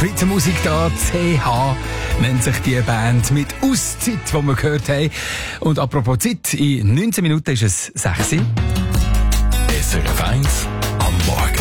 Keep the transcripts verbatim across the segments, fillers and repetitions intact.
Schweizer Musik da, C H nennt sich die Band mit Auszeit, die wir gehört haben. Und apropos Zeit, in neunzehn Minuten ist es sechs Uhr. S R F eins am Morgen.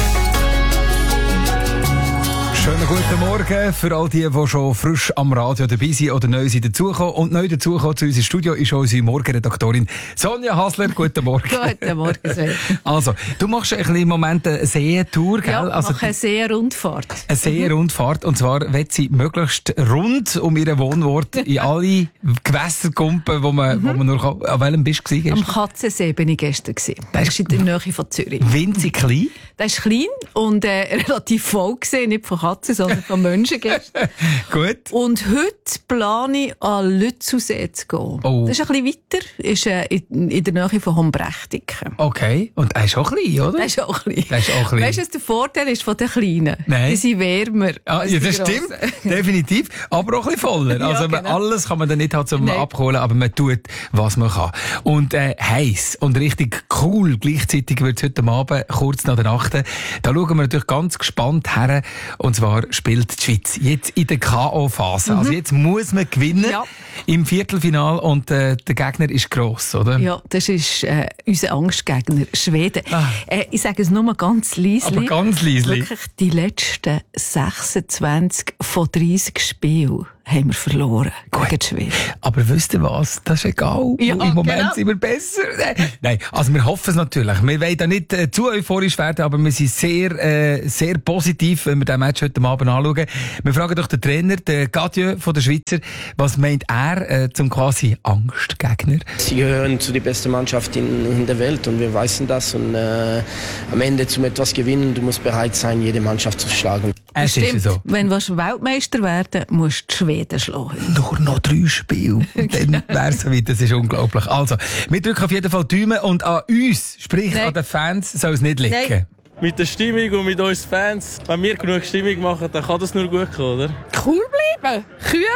Schönen guten Morgen für all die, die schon frisch am Radio dabei sind oder neu sind dazugekommen. Und neu dazugekommen zu unserem Studio ist unsere Morgenredaktorin Sonja Hasler. Guten Morgen. Guten Morgen, Sven. Also, du machst ein bisschen im Moment eine Seetour, gell? Ja, also, mache eine Seerundfahrt. Eine Seerundfahrt. Und zwar will sie möglichst rund um ihren Wohnort in alle Gewässer kumpen, wo man, mhm. wo man nur kann. An welchem bist du gestern? Am Katzensee bin ich gestern. Das ist in der Nähe von Zürich. Winzig klein? Das ist klein und äh, relativ voll gesehen, nicht von Katzen, sondern von Menschen gestern. Gut. Und heute plane ich an Lützelsee zu gehen. Oh. Das ist ein bisschen weiter, ist äh, in, in der Nähe von Hombrechtiken. Okay. Und er ist auch klein, oder? Das ist auch klein. Das ist auch klein. Weißt du, was der Vorteil ist von den Kleinen? Nein. Die sind wärmer. Ah, ja, das stimmt. Definitiv. Aber auch ein bisschen voller. Ja, also, genau. Alles kann man dann nicht halt zum Nein. Abholen, aber man tut, was man kann. Und, äh, heiß und richtig cool. Gleichzeitig wird es heute Abend, kurz nach der Nacht. Da schauen wir natürlich ganz gespannt her. Und zwar spielt die Schweiz jetzt in der K O-Phase. Mhm. Also jetzt muss man gewinnen ja. im Viertelfinal und äh, der Gegner ist gross, oder? Ja, das ist äh, unser Angstgegner, Schweden. Ah. Äh, ich sage es nur mal ganz leise. Aber ganz leise. Wirklich, die letzten sechsundzwanzig von dreißig Spielen haben wir verloren gegen die Schweden. Aber wisst ihr was? Das ist egal. Ja, Im Moment genau. sind wir besser. Nein, also wir hoffen es natürlich. Wir wollen da nicht äh, zu euphorisch werden, aber wir sind sehr, äh, sehr positiv, wenn wir den Match heute Abend anschauen. Wir fragen doch den Trainer, den Gadieu von der Schweizer, was meint er äh, zum quasi Angstgegner? Sie gehören zu der besten Mannschaft in, in der Welt und wir wissen das. Und äh, am Ende zum etwas gewinnen, du musst bereit sein, jede Mannschaft zu schlagen. Es Stimmt. ist so. Wenn du Weltmeister werden willst, musst du die Schweden schlagen. Nur noch drei Spiele. Dann wäre es soweit. Das ist unglaublich. Also, wir drücken auf jeden Fall die Daumen und an uns, sprich Nein. an den Fans, soll es nicht liegen. Nein. Mit der Stimmung und mit uns Fans, wenn wir genug Stimmung machen, dann kann das nur gut kommen, oder? Cool bleiben, kühlen,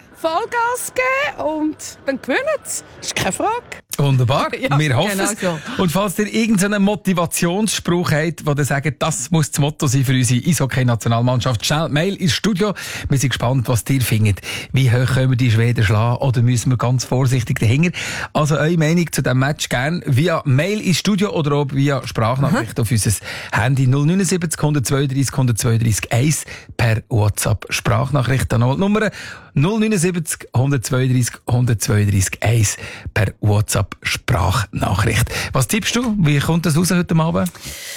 Vollgas geben und dann gewinnen sie. Das ist keine Frage. Wunderbar, ja, wir hoffen es. Genau so. Und falls ihr irgendeinen Motivationsspruch habt, wo ihr sagt, das muss das Motto sein für unsere Eishockey-Nationalmannschaft, schnell Mail ins Studio. Wir sind gespannt, was ihr findet. Wie hoch können wir die Schweden schlagen oder müssen wir ganz vorsichtig dahinter? Also eure Meinung zu diesem Match gerne via Mail ins Studio oder auch via Sprachnachricht mhm. auf unser Handy null neun sieben null zwei drei null zwei drei eins per WhatsApp. Sprachnachricht an die Nummer null neun sieben null zwei drei null zwei drei eins per WhatsApp. Sprachnachricht. Was tippst du? Wie kommt das raus heute Abend?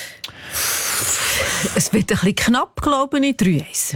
Es wird ein bisschen knapp, glaube ich, drei eins.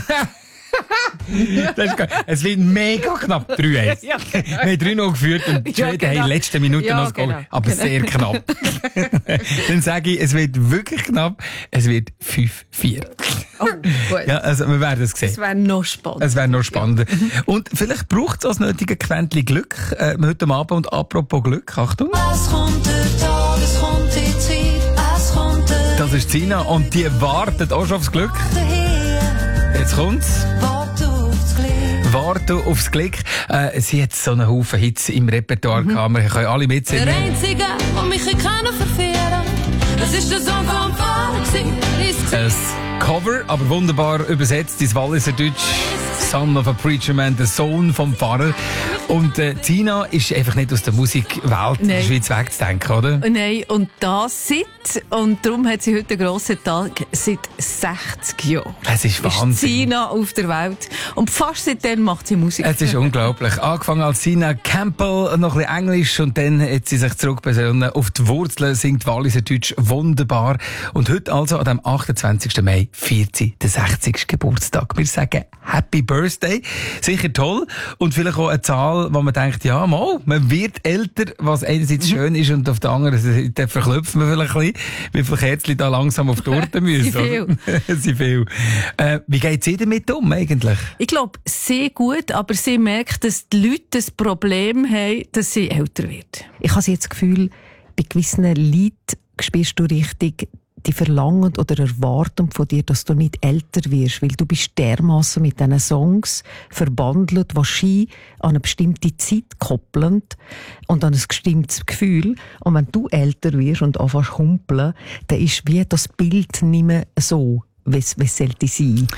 Das ist geil. Es wird mega knapp, drei eins. Ja, genau. Wir haben drei null geführt und die Schweden ja, genau. haben in den letzten Minuten ja, noch das Goal. Genau. Aber genau. sehr knapp. Dann sage ich, es wird wirklich knapp. Es wird fünf vier. Oh, gut. Ja, also wir werden es sehen. Es wäre noch spannend. Es wäre noch spannender. Ja. Und vielleicht braucht es das nötige Quäntchen Glück äh, heute Abend. Und apropos Glück, Achtung. Es kommt der Tag, es kommt die Zeit, es kommt der Das ist Sina und die wartet auch schon aufs Glück. Jetzt kommt's. Warte aufs Glück. Warte aufs Glück. Äh, sie hat so einen Haufen Hits im Repertoire mhm. gehabt. Wir können alle mitsingen. Der Einzige, der mich kann verführen, das ist der Song vom Pfarrer. Ein Cover, aber wunderbar übersetzt ins Walliser Deutsch. Son of a Preacher Man, der Sohn vom Pfarrer. Und äh, Tina ist einfach nicht aus der Musikwelt in der Schweiz wegzudenken, oder? Nein, und das seit, und darum hat sie heute einen grossen Tag, seit sechzig Jahren. Es ist Wahnsinn. Ist Tina auf der Welt. Und fast seitdem macht sie Musik. Es ist unglaublich. Angefangen als Tina Campbell, noch ein bisschen Englisch, und dann hat sie sich zurückbesonnen auf die Wurzeln, singt Walliser Deutsch wunderbar. Und heute also, an dem achtundzwanzigsten Mai, feiert sie den sechzigsten Geburtstag. Wir sagen Happy Birthday. Sicher toll. Und vielleicht auch eine Zahl, wo man denkt, ja, mal, man wird älter, was einerseits schön ist und auf der anderen Seite verklopft man vielleicht ein bisschen, wie viele Kerzen da langsam auf die Torte müssen. Sie viel. Sie viel. Äh, wie geht sie damit um eigentlich? Ich glaube, sehr gut, aber sie merkt, dass die Leute das Problem haben, dass sie älter wird. Ich habe jetzt das Gefühl, bei gewissen Liedern spürst du richtig die Verlangen oder Erwartung von dir, dass du nicht älter wirst, weil du bist dermassen mit diesen Songs verbandelt, wahrscheinlich an eine bestimmte Zeit koppelnd und an ein bestimmtes Gefühl. Und wenn du älter wirst und anfängst zu humpeln, dann ist wie das Bild nicht mehr so, wie es sollte sein.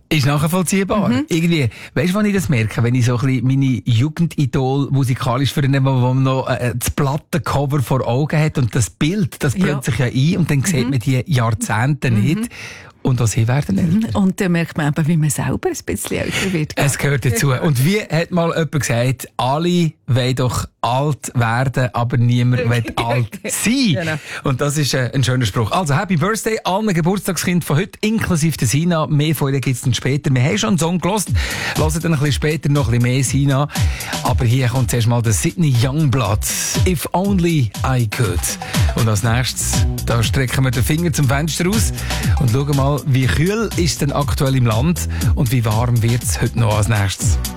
Ist nachvollziehbar. Mhm. Irgendwie, weißt du, wann ich das merke? Wenn ich so ein bisschen meine Jugendidol musikalisch vornehme, wo man noch äh, das Plattencover vor Augen hat und das Bild, das brennt ja. sich ja ein und dann mhm. sieht man die Jahrzehnte mhm. nicht. Und auch sie werden älter. Und dann merkt man eben, wie man selber ein bisschen älter wird. Gell? Es gehört dazu. Und wie hat mal jemand gesagt, alle wollen doch alt werden, aber niemand will alt sein. Genau. Und das ist äh, ein schöner Spruch. Also, Happy Birthday allen Geburtstagskind von heute, inklusive der Sina. Mehr von ihr gibt es dann später. Wir haben schon einen Song gehört. Hören dann ein bisschen später noch ein bisschen mehr Sina. Aber hier kommt zuerst mal der Sydney Youngblood. If only I could. Und als nächstes, da strecken wir den Finger zum Fenster raus und schauen mal, wie kühl ist denn aktuell im Land und wie warm wird es heute noch als nächstes.